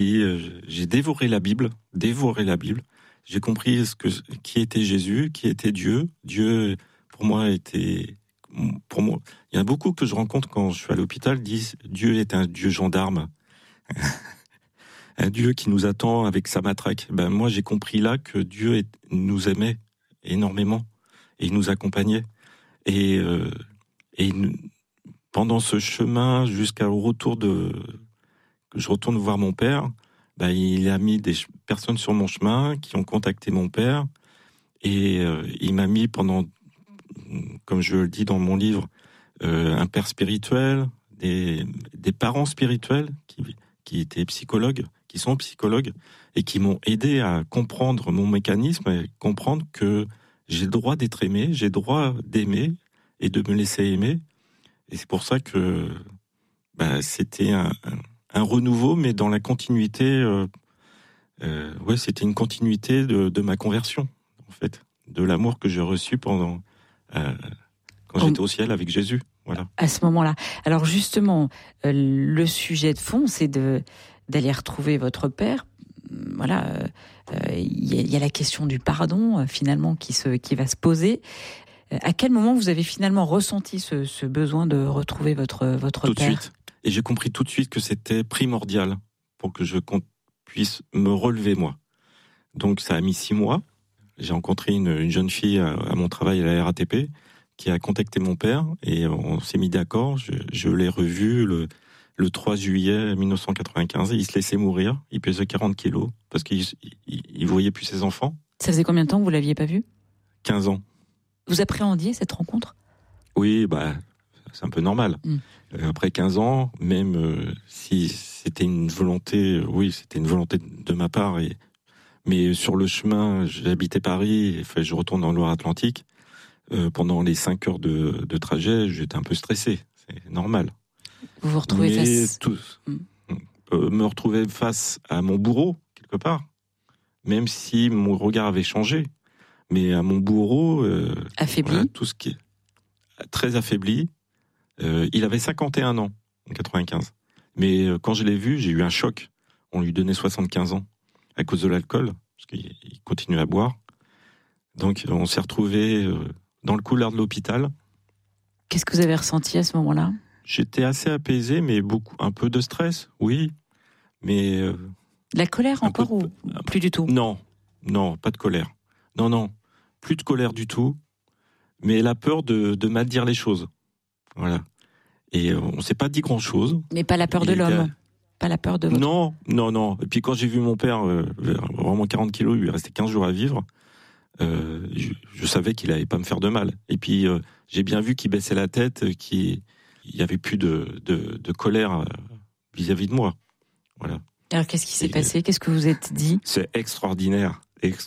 Et j'ai dévoré la Bible. J'ai compris qui était Jésus, qui était Dieu. Dieu, pour moi, il y en a beaucoup que je rencontre quand je suis à l'hôpital disent Dieu est un Dieu gendarme, un Dieu qui nous attend avec sa matraque. Ben moi, j'ai compris là que Dieu nous aimait énormément et il nous accompagnait. Et pendant ce chemin jusqu'au retour que je retourne voir mon père, il a mis des personnes sur mon chemin qui ont contacté mon père et il m'a mis pendant, comme je le dis dans mon livre, un père spirituel, des parents spirituels qui étaient psychologues, qui sont psychologues et qui m'ont aidé à comprendre mon mécanisme et comprendre que j'ai le droit d'être aimé, j'ai le droit d'aimer et de me laisser aimer. Et c'est pour ça que c'était un renouveau, mais dans la continuité. C'était une continuité de ma conversion, en fait, de l'amour que j'ai reçu quand j'étais au ciel avec Jésus. Voilà. À ce moment-là. Alors justement, le sujet de fond, c'est d'aller retrouver votre père. Voilà, il y a la question du pardon finalement qui va se poser. À quel moment vous avez finalement ressenti ce besoin de retrouver votre père ? Tout de suite. Et j'ai compris tout de suite que c'était primordial pour que je puisse me relever, moi. Donc ça a mis 6 mois. J'ai rencontré une jeune fille à mon travail à la RATP qui a contacté mon père et on s'est mis d'accord. Je l'ai revu le 3 juillet 1995. Il se laissait mourir. Il pesait 40 kilos parce qu'il ne voyait plus ses enfants. Ça faisait combien de temps que vous ne l'aviez pas vu ? 15 ans. Vous appréhendiez cette rencontre ? Oui, c'est un peu normal. Après 15 ans, même si c'était une volonté, c'était une volonté de ma part. Mais sur le chemin, j'habitais Paris, je retourne en Loire-Atlantique. Pendant les 5 heures de trajet, j'étais un peu stressé. C'est normal. Vous vous retrouvez me retrouver face à mon bourreau, quelque part. Même si mon regard avait changé. Mais à mon bourreau... affaibli. Voilà, tout ce qui est très affaibli. Il avait 51 ans, en 95. Mais quand je l'ai vu, j'ai eu un choc. On lui donnait 75 ans à cause de l'alcool, parce qu'il continuait à boire. Donc on s'est retrouvés dans le couloir de l'hôpital. Qu'est-ce que vous avez ressenti à ce moment-là ? J'étais assez apaisé, mais un peu de stress, oui. Mais... la colère encore ou plus du tout ? Non, pas de colère. Non, plus de colère du tout. Mais la peur de mal dire les choses. Voilà. Et on ne s'est pas dit grand-chose. Mais pas la peur de l'homme. Pas la peur de votre... Non. Et puis quand j'ai vu mon père, vraiment 40 kilos, il lui restait 15 jours à vivre, je savais qu'il n'allait pas me faire de mal. Et puis j'ai bien vu qu'il baissait la tête, qu'il n'y avait plus de colère vis-à-vis de moi. Voilà. Alors qu'est-ce qui s'est passé ? Qu'est-ce que vous êtes dit ? C'est extraordinaire.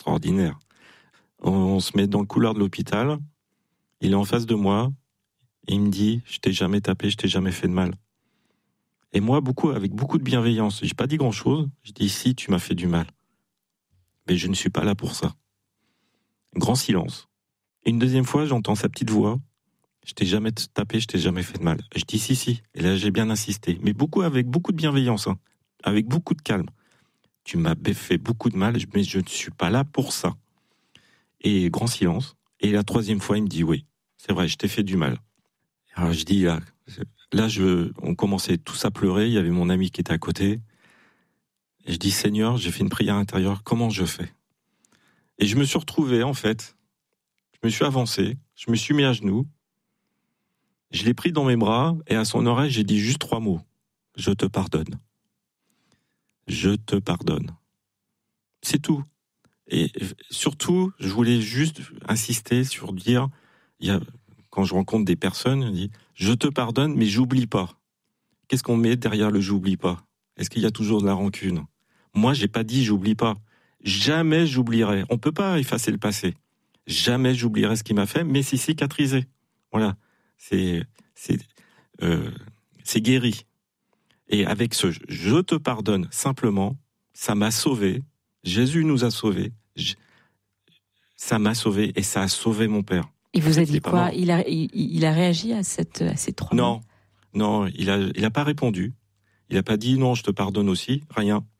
On se met dans le couloir de l'hôpital, il est en face de moi, et il me dit « Je t'ai jamais tapé, je t'ai jamais fait de mal ». Et moi, avec beaucoup de bienveillance, j'ai pas dit grand-chose, je dis « Si, tu m'as fait du mal, mais je ne suis pas là pour ça ». Grand silence. Et une deuxième fois, j'entends sa petite voix « Je t'ai jamais tapé, je t'ai jamais fait de mal ». Je dis « Si ». Et là, j'ai bien insisté, mais avec beaucoup de bienveillance, avec beaucoup de calme. « Tu m'as fait beaucoup de mal, mais je ne suis pas là pour ça ». Et grand silence. Et la troisième fois, il me dit « Oui, c'est vrai, je t'ai fait du mal ». Alors je dis, on commençait tous à pleurer, il y avait mon ami qui était à côté. Et je dis, Seigneur, j'ai fait une prière intérieure, comment je fais ? Et je me suis retrouvé, en fait, je me suis avancé, je me suis mis à genoux, je l'ai pris dans mes bras, et à son oreille, j'ai dit juste 3 mots. Je te pardonne. Je te pardonne. C'est tout. Et surtout, je voulais juste insister sur dire, quand je rencontre des personnes, on dit « Je te pardonne, mais j'oublie pas ». Qu'est-ce qu'on met derrière le « j'oublie pas » ? Est-ce qu'il y a toujours de la rancune ? Moi, j'ai pas dit « j'oublie pas ». Jamais j'oublierai. On peut pas effacer le passé. Jamais j'oublierai ce qu'il m'a fait, mais c'est cicatrisé. Voilà. C'est guéri. Et avec ce « je te pardonne » simplement, ça m'a sauvé. Jésus nous a sauvés. Ça m'a sauvé et ça a sauvé mon père. Il vous a dit quoi ? Il a réagi à ces 3 mots ? Non, il a pas répondu. Il a pas dit non, je te pardonne aussi, rien.